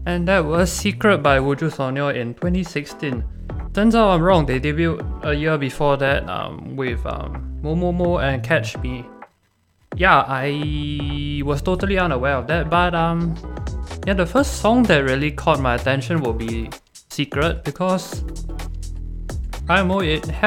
And that was Secret by Woju Sonyo in 2016. Turns out I'm wrong, they debuted a year before that with Momomo and Catch Me. Yeah, I was totally unaware of that, but yeah, the first song that really caught my attention will be Secret because I don't know, it